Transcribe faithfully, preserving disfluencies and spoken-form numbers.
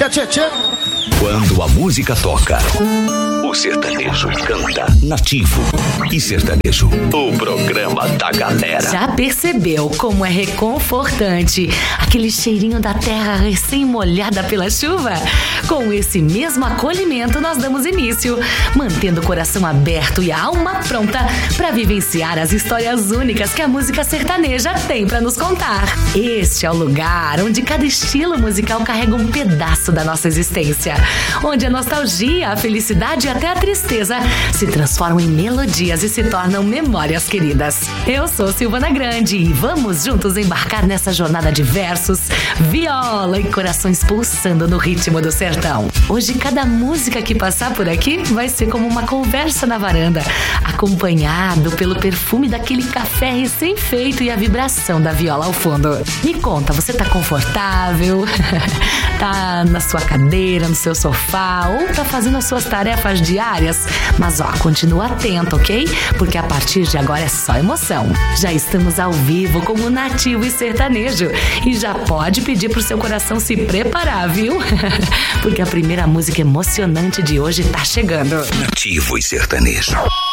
Tchê, tchê, tchê. Quando a música toca, o sertanejo canta. Nativo e Sertanejo, o programa da galera. Já percebeu como é reconfortante aquele cheirinho da terra recém-molhada pela chuva? Com esse mesmo acolhimento, nós damos início, mantendo o coração aberto e a alma pronta para vivenciar as histórias únicas que a música sertaneja tem para nos contar. Este é o lugar onde cada estilo musical carrega um pedaço da nossa existência, onde a nostalgia, a felicidade e até a tristeza se transformam em melodias e se tornam memórias queridas. Eu sou Silvana Grande e vamos juntos embarcar nessa jornada de versos, viola e corações pulsando no ritmo do sertão. Hoje, cada música que passar por aqui vai ser como uma conversa na varanda, acompanhado pelo perfume daquele café recém-feito e a vibração da viola ao fundo. Me conta, você tá confortável? Tá na sua cadeira, no seu sofá ou tá fazendo as suas tarefas diárias? Mas ó, continua atento, ok? Porque a partir de agora é só emoção. Já estamos ao vivo com o Nativo e Sertanejo e já pode pedir pro seu coração se preparar, viu? Porque a primeira música emocionante de hoje tá chegando. Nativo e Sertanejo.